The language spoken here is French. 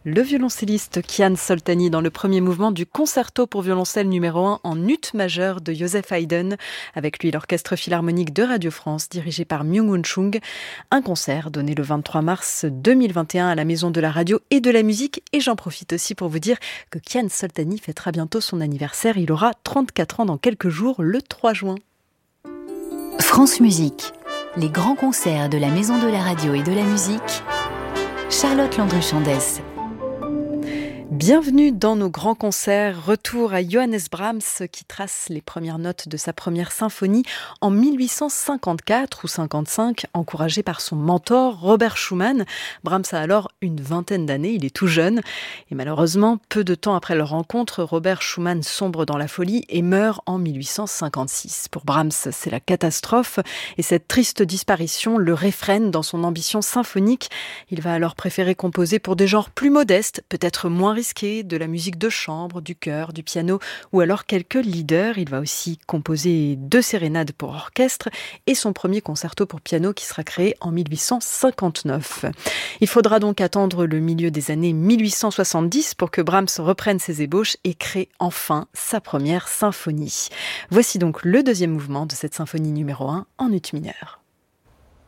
Le violoncelliste Kian Soltani dans le premier mouvement du concerto pour violoncelle numéro 1 en ut majeur de Joseph Haydn. Avec lui, l'Orchestre Philharmonique de Radio France, dirigé par Myung-Whun Chung. Un concert donné le 23 mars 2021 à la Maison de la Radio et de la Musique. Et j'en profite aussi pour vous dire que Kian Soltani fêtera bientôt son anniversaire. Il aura 34 ans dans quelques jours, le 3 juin. France Musique, les grands concerts de la Maison de la Radio et de la Musique. Charlotte Landru-Chandès. Bienvenue dans nos grands concerts. Retour à Johannes Brahms qui trace les premières notes de sa première symphonie en 1854 ou 55, encouragé par son mentor Robert Schumann. Brahms a alors une vingtaine d'années, il est tout jeune. Et malheureusement, peu de temps après leur rencontre, Robert Schumann sombre dans la folie et meurt en 1856. Pour Brahms, c'est la catastrophe. Et cette triste disparition le réfrène dans son ambition symphonique. Il va alors préférer composer pour des genres plus modestes, peut-être moins risqué, de la musique de chambre, du chœur, du piano ou alors quelques leaders. Il va aussi composer 2 sérénades pour orchestre et son premier concerto pour piano qui sera créé en 1859. Il faudra donc attendre le milieu des années 1870 pour que Brahms reprenne ses ébauches et crée enfin sa première symphonie. Voici donc le deuxième mouvement de cette symphonie numéro 1 en ut mineur.